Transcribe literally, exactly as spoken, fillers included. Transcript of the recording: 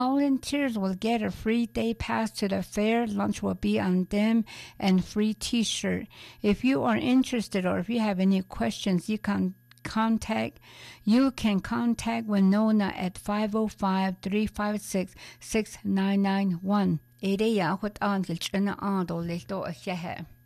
Volunteers will get a free day pass to the fair. Lunch will be on them and free t-shirt. If you are interested or if you have any questions, you can contact you can contact Winona at five oh five, three five six, six nine nine one. إيريا خد آن كل شنا آن دولتو أشياء